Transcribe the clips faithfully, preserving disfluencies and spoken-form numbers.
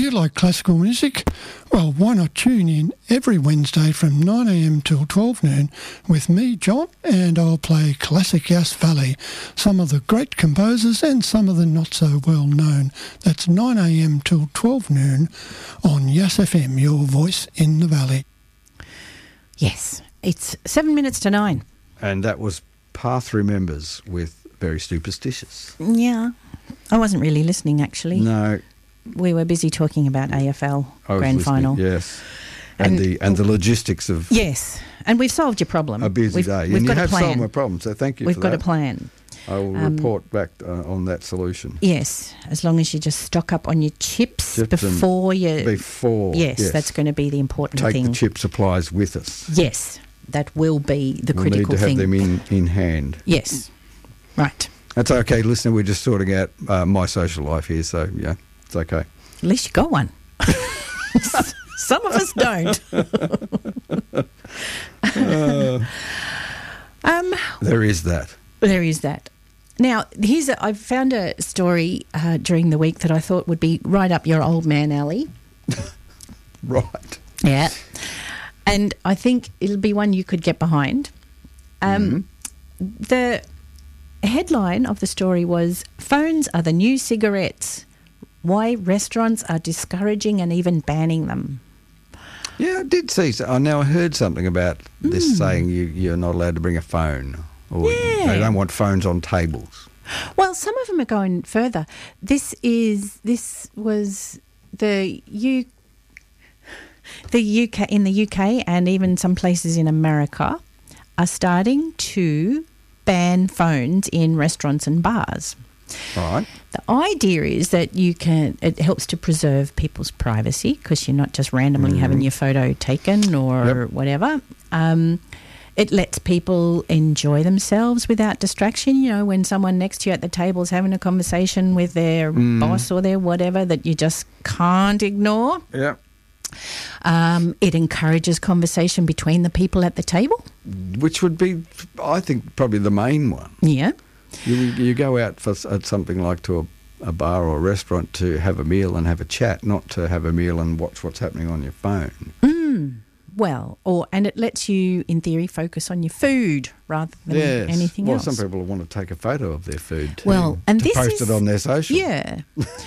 Do you like classical music? Well, why not tune in every Wednesday from nine a m till twelve noon with me, John, and I'll play classic Yass Valley, some of the great composers and some of the not so well known. That's nine a m till twelve noon on Yass F M, your voice in the valley. Yes, it's seven minutes to nine. And that was Path Remembers with Very Superstitious. Yeah, I wasn't really listening actually. No. We were busy talking about A F L I was Grand listening, Final. Yes. And, and the and the logistics of yes, and we've solved your problem. A busy we've, day. We've and got you a have plan. solved my problem, so thank you We've for got that. a plan. I will Um, report back uh, on that solution. Yes, as long as you just stock up on your chips, Chips before you... Before, yes, yes. that's going to be the important Take thing. the chip supplies with us. Yes, that will be the we'll critical need to thing. have them in, in hand. Yes, right. That's okay, listener. We're just sorting out uh, my social life here, so, yeah, it's okay. At least you got one. Some of us don't. uh, um, there is that. There is that. Now, here's a, I found a story uh, during the week that I thought would be right up your old man alley. Right. Yeah. And I think it'll be one you could get behind. Um, mm-hmm. The headline of the story was, "Phones are the new cigarettes. Why restaurants are discouraging and even banning them." Yeah, I did see. So, I now heard something about this mm. saying you, you're not allowed to bring a phone. Or yeah. They don't want phones on tables. Well, some of them are going further. This is this was the U, the U K in the U K and even some places in America are starting to ban phones in restaurants and bars. Right. The idea is that you can. It helps to preserve people's privacy because you're not just randomly mm. having your photo taken or yep. whatever. Um, It lets people enjoy themselves without distraction. You know, when someone next to you at the table is having a conversation with their mm. boss or their whatever that you just can't ignore. Yeah. Um, it encourages conversation between the people at the table. Which would be, I think, probably the main one. Yeah. You you go out for at something like to a, a bar or a restaurant to have a meal and have a chat, not to have a meal and watch what's happening on your phone. Mm. Well, or and it lets you, in theory, focus on your food rather than yes. anything well, else. Well, some people want to take a photo of their food to, well, and to this post is, it on their social. Yeah.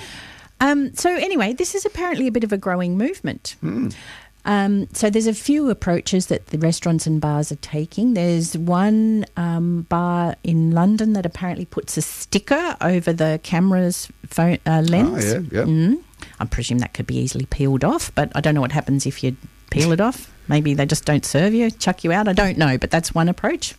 um, so anyway, this is apparently a bit of a growing movement. Mm. Um, so there's a few approaches that the restaurants and bars are taking. There's one um, bar in London that apparently puts a sticker over the camera's phone, uh, lens. Oh, yeah, yeah. Mm. I presume that could be easily peeled off, but I don't know what happens if you peel it off. Maybe they just don't serve you, chuck you out. I don't know, but that's one approach.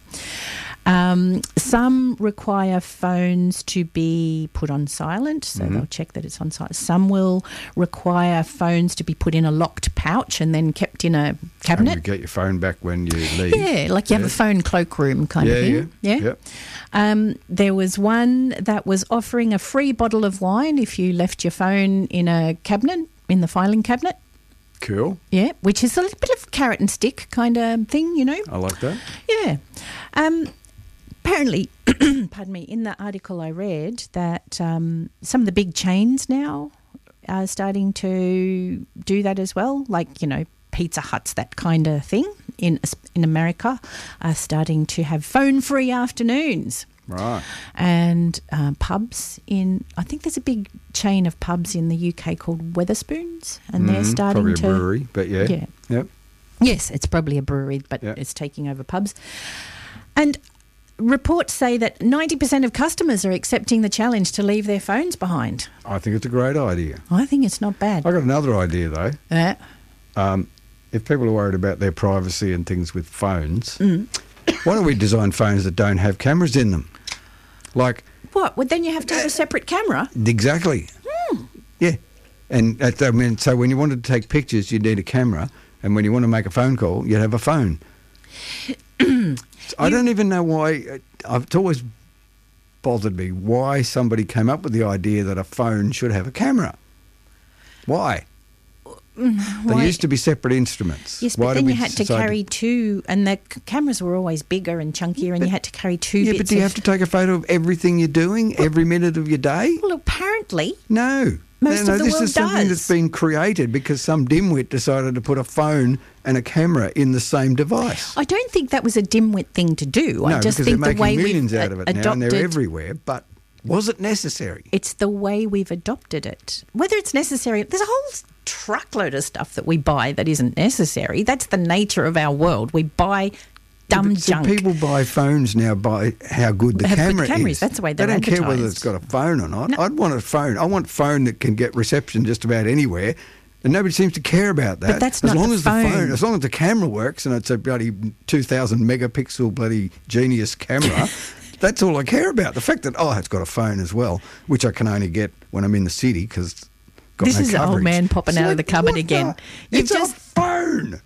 Um, some require phones to be put on silent, so mm-hmm. they'll check that it's on silent. Some will require phones to be put in a locked pouch and then kept in a cabinet. And you get your phone back when you leave. Yeah, like you yeah. have a phone cloakroom kind yeah, of thing. Yeah, yeah. yeah. Um, there was one that was offering a free bottle of wine if you left your phone in a cabinet, in the filing cabinet. Cool. Yeah, which is a little bit of carrot and stick kind of thing, you know. I like that. Yeah. Um, apparently, pardon me, in the article I read that um, some of the big chains now are starting to do that as well, like, you know, Pizza Huts, that kind of thing in in America are starting to have phone-free afternoons. Right. And uh, pubs in, I think there's a big chain of pubs in the U K called Wetherspoons, and mm, they're starting probably to... Probably a brewery, but yeah. Yeah. Yep. Yes, it's probably a brewery, but yep. it's taking over pubs. And reports say that ninety percent of customers are accepting the challenge to leave their phones behind. I think it's a great idea. I think it's not bad. I got another idea, though. Yeah. Um, if people are worried about their privacy and things with phones, mm. why don't we design phones that don't have cameras in them? Like what? Well, then you have to have a separate camera. Exactly. Mm. Yeah, and at, I mean, so when you wanted to take pictures, you'd need a camera, and when you want to make a phone call, you'd have a phone. I don't even know why. I've, it's always bothered me why somebody came up with the idea that a phone should have a camera. Why? Why? They used to be separate instruments. Yes, but Why then did you we had to decide carry two, and the c- cameras were always bigger and chunkier, and but, you had to carry two yeah, bits but do you of... have to take a photo of everything you're doing, well, every minute of your day? Well, apparently... No. Most no, no, of the this world is something does. that's been created because some dimwit decided to put a phone and a camera in the same device. I don't think that was a dimwit thing to do. No, I just because think they're the way making millions we've out of it adopted, now, and they're everywhere. But was it necessary? It's the way we've adopted it. Whether it's necessary, there's a whole truckload of stuff that we buy that isn't necessary. That's the nature of our world. We buy dumb But, so junk. people buy phones now by how good the Have good camera cameras, is. that's the way They they're don't care whether advertised. it's got a phone or not. No. I'd want a phone. I want a phone that can get reception just about anywhere. And nobody seems to care about that. But that's as not long the as phone. the phone, as long as the camera works and it's a bloody two thousand megapixel bloody genius camera, that's all I care about. The fact that oh, it's got a phone as well, which I can only get when I'm in the city because got This no is the old coverage. man popping It's out of like, the cupboard what again. the- You've It's just- a phone.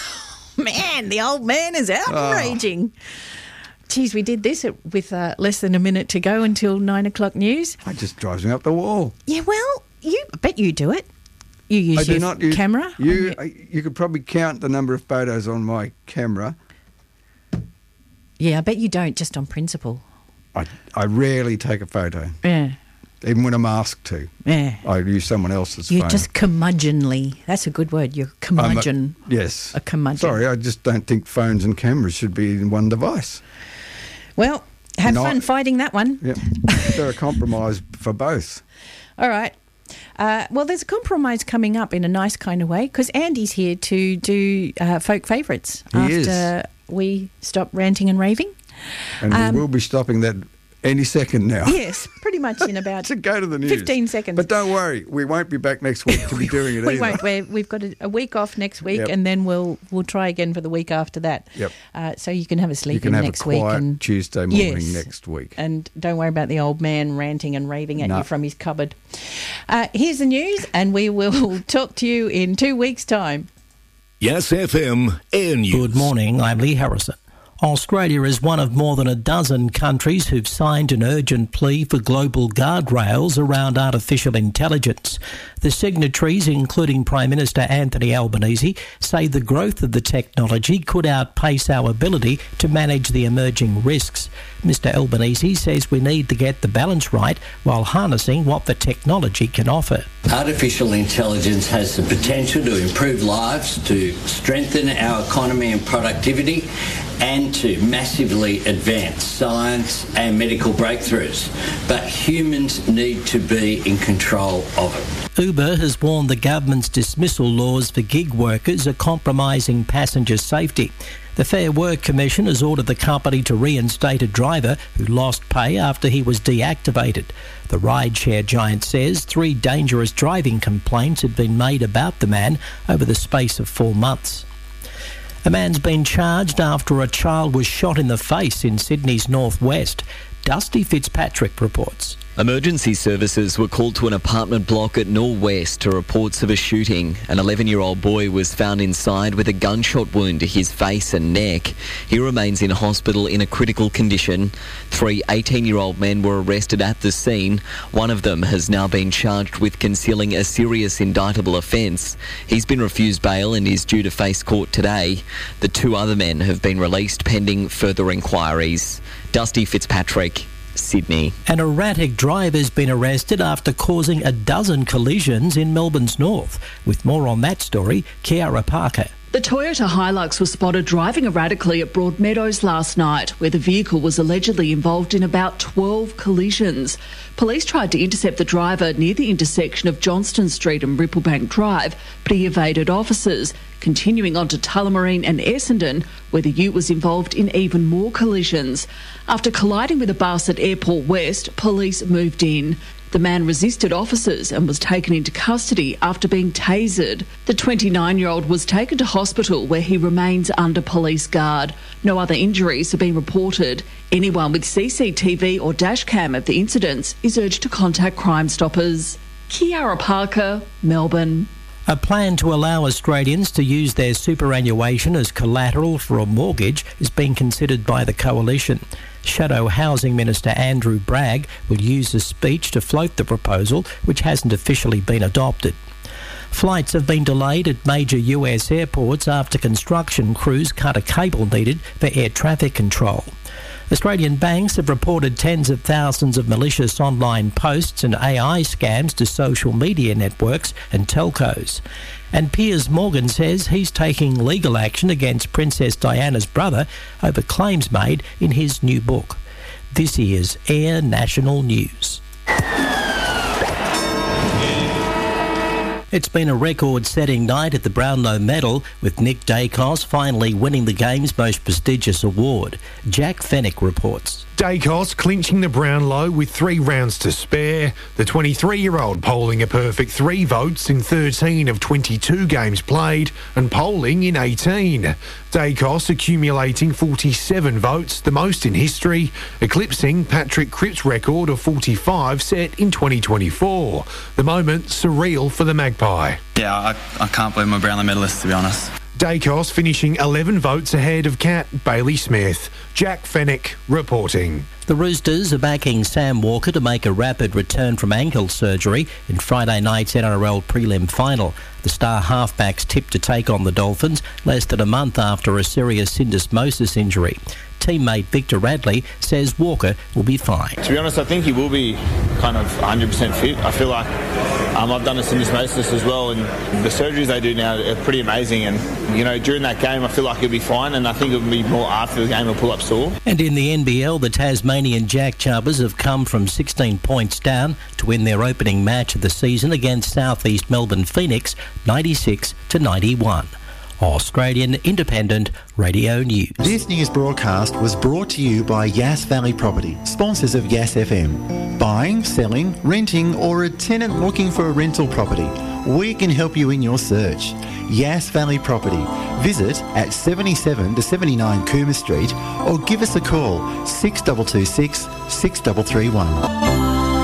Man, the old man is outraging. Oh. Geez, we did this at, with uh, less than a minute to go until nine o'clock news. It just drives me up the wall. Yeah, well, you I bet you do it. You use I your do not use camera. on You your- you could probably count the number of photos on my camera. yeah, I bet you don't, just on principle. I I rarely take a photo, Yeah, even when I'm asked to. yeah. I use someone else's You're phone. just curmudgeonly. That's a good word. You're I'm a- curmudgeon. yes. A curmudgeon. Sorry, I just don't think phones and cameras should be in one device. Well, have No, fun I- fighting that one. Yeah, they're a compromise for both. All right. Uh, well, there's a compromise coming up in a nice kind of way because Andy's here to do uh, folk favourites He after is. we stop ranting and raving. And Um, we will be stopping that any second now. Yes, pretty much in about To go to the news. fifteen seconds. But don't worry, we won't be back next week to be doing it we either. won't. We're, we've got a, a week off next week, Yep. and then we'll we'll try again for the week after that. Yep. Uh, so you can have a sleep You can in have next a quiet week, and Tuesday morning Yes. next week. and don't worry about the old man ranting and raving at No. you from his cupboard. Uh, here's the news, and we will talk to you in two weeks' time. Yes F M Air News. Good morning, I'm Lee Harrison. Australia is one of more than a dozen countries who've signed an urgent plea for global guardrails around artificial intelligence. The signatories, including Prime Minister Anthony Albanese, say the growth of the technology could outpace our ability to manage the emerging risks. Mister Albanese says we need to get the balance right while harnessing what the technology can offer. Artificial intelligence has the potential to improve lives, to strengthen our economy and productivity, and to massively advance science and medical breakthroughs. But humans need to be in control of it. Uber has warned the government's dismissal laws for gig workers are compromising passenger safety. The Fair Work Commission has ordered the company to reinstate a driver who lost pay after he was deactivated. The rideshare giant says three dangerous driving complaints had been made about the man over the space of four months. A man's been charged after a child was shot in the face in Sydney's northwest. Dusty Fitzpatrick reports. Emergency services were called to an apartment block at Norwest to reports of a shooting. An eleven-year-old boy was found inside with a gunshot wound to his face and neck. He remains in hospital in a critical condition. Three eighteen-year-old men were arrested at the scene. One of them has now been charged with concealing a serious indictable offence. He's been refused bail and is due to face court today. The two other men have been released pending further inquiries. Dusty Fitzpatrick, Sydney. An erratic driver's been arrested after causing a dozen collisions in Melbourne's north. With more on that story, Kiara Parker. The Toyota Hilux was spotted driving erratically at Broadmeadows last night, where the vehicle was allegedly involved in about twelve collisions. Police tried to intercept the driver near the intersection of Johnston Street and Ripplebank Drive, but he evaded officers, continuing on to Tullamarine and Essendon, where the ute was involved in even more collisions. After colliding with a bus at Airport West, police moved in. The man resisted officers and was taken into custody after being tasered. The twenty-nine-year-old was taken to hospital where he remains under police guard. No other injuries have been reported. Anyone with C C T V or dashcam of the incidents is urged to contact Crime Stoppers. Kiara Parker, Melbourne. A plan to allow Australians to use their superannuation as collateral for a mortgage is being considered by the Coalition. Shadow Housing Minister Andrew Bragg will use a speech to float the proposal, which hasn't officially been adopted. Flights have been delayed at major U S airports after construction crews cut a cable needed for air traffic control. Australian banks have reported tens of thousands of malicious online posts and A I scams to social media networks and telcos. And Piers Morgan says he's taking legal action against Princess Diana's brother over claims made in his new book. This is Air National News. It's been a record-setting night at the Brownlow Medal, with Nick Dacos finally winning the game's most prestigious award. Jack Fennick reports. Dacos clinching the Brownlow with three rounds to spare. The twenty-three-year-old polling a perfect three votes in thirteen of twenty-two games played and polling in eighteen. Dacos accumulating forty-seven votes, the most in history, eclipsing Patrick Cripps' record of forty-five set in twenty twenty-four. The moment surreal for the Magpie. Yeah, I, I can't believe I'm a Brownlow medalist, to be honest. Dacos finishing eleven votes ahead of Cat Bailey Smith. Jack Fennick reporting. The Roosters are backing Sam Walker to make a rapid return from ankle surgery in Friday night's N R L prelim final. The star halfback's tipped to take on the Dolphins less than a month after a serious syndesmosis injury. Teammate Victor Radley says Walker will be fine. To be honest, I think he will be kind of one hundred percent fit. I feel like um, I've done a syndesmosis as well, and the surgeries they do now are pretty amazing. And, you know, during that game, I feel like he'll be fine, and I think it'll be more after the game he'll pull up sore. And in the N B L, the Tasmanian Jack Chubbers have come from sixteen points down to win their opening match of the season against South East Melbourne Phoenix, ninety-six to ninety-one. Australian Independent Radio News. This news broadcast was brought to you by Yass Valley Property, sponsors of Yass F M. Buying, selling, renting, or a tenant looking for a rental property, we can help you in your search. Yass Valley Property. Visit at seventy-seven to seventy-nine Coomer Street or give us a call six two two six, six three three one.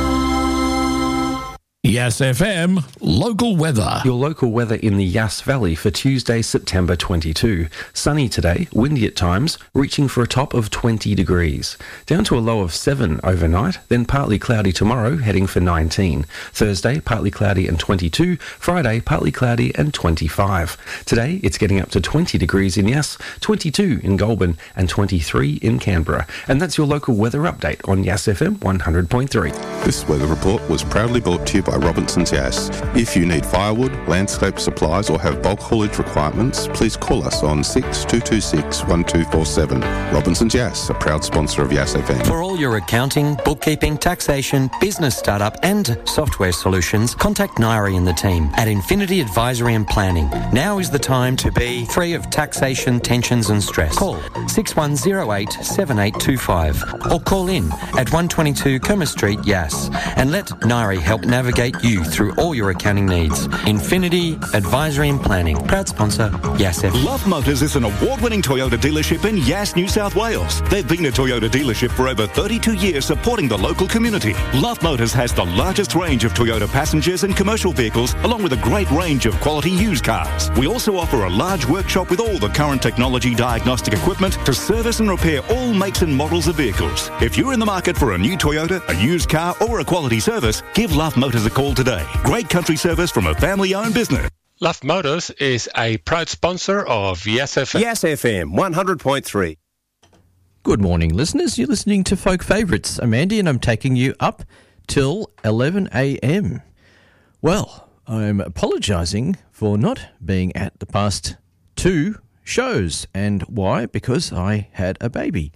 Yass F M local weather. Your local weather in the Yass Valley for Tuesday, September twenty-second. Sunny today, windy at times, reaching for a top of twenty degrees. Down to a low of seven overnight, then partly cloudy tomorrow, heading for nineteen. Thursday, partly cloudy and twenty-two. Friday, partly cloudy and twenty-five. Today, it's getting up to twenty degrees in Yass, twenty-two in Goulburn and twenty-three in Canberra. And that's your local weather update on Yass F M one hundred point three. This weather report was proudly brought to you by Robinson's Yass. If you need firewood, landscape supplies or have bulk haulage requirements, please call us on six two two six, one two four seven. Robinson's Yass, a proud sponsor of Yass F M. For all your accounting, bookkeeping, taxation, business startup and software solutions, contact Nairi and the team at Infinity Advisory and Planning. Now is the time to be free of taxation, tensions and stress. Call six one zero eight, seven eight two five or call in at one twenty-two Coomer Street, Yass, and let Nairi help navigate you through all your accounting needs. Infinity Advisory and Planning, proud sponsor, Yass F M. Love Motors is an award-winning Toyota dealership in Yass, New South Wales. They've been a Toyota dealership for over thirty-two years, supporting the local community. Love Motors has the largest range of Toyota passengers and commercial vehicles, along with a great range of quality used cars. We also offer a large workshop with all the current technology diagnostic equipment to service and repair all makes and models of vehicles. If you're in the market for a new Toyota, a used car or a quality service, give Love Motors a call today. Great country service from a family-owned business. Love Motors is a proud sponsor of Yass F M. Yass F M one hundred point three. Good morning, listeners. You're listening to Folk Favourites. I'm Andy and I'm taking you up till eleven a m. Well, I'm apologising for not being at the past two shows. And why? Because I had a baby.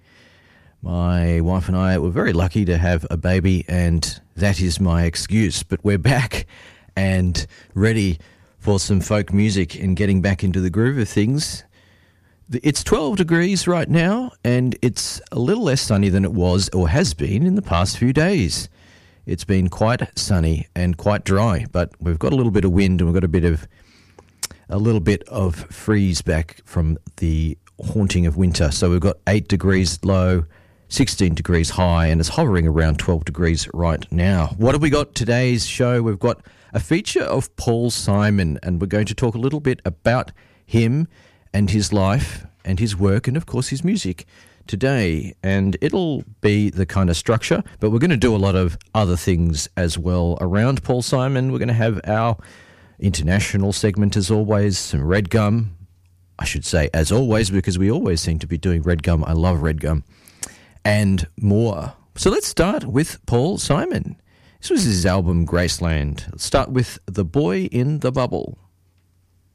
My wife and I were very lucky to have a baby, and that is my excuse. But we're back and ready for some folk music and getting back into the groove of things. It's twelve degrees right now, and it's a little less sunny than it was or has been in the past few days. It's been quite sunny and quite dry, but we've got a little bit of wind and we've got a bit of a little bit of freeze back from the haunting of winter. So we've got eight degrees low, sixteen degrees high, and it's hovering around twelve degrees right now. What have we got today's show? We've got a feature of Paul Simon, and we're going to talk a little bit about him and his life and his work and, of course, his music today. And it'll be the kind of structure, but we're going to do a lot of other things as well around Paul Simon. We're going to have our international segment, as always, some Red Gum. I should say, as always, because we always seem to be doing Red Gum. I love Red Gum. and more. So let's start with Paul Simon. This was his album Graceland. Let's start with The Boy in the Bubble.